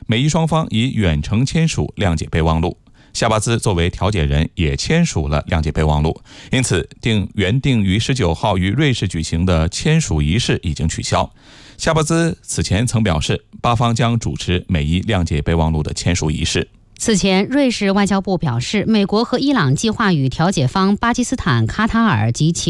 美伊双方以远程签署谅解备忘录。夏巴兹作为调解人也签署了谅解备忘录，因此原定于19号于瑞士举行的签署仪式已经取消。夏巴兹此前曾表示，巴方将主持美伊谅解备忘录的签署仪式。 此前，瑞士外交部表示，美国和伊朗计划与调解方巴基斯坦、卡塔尔及其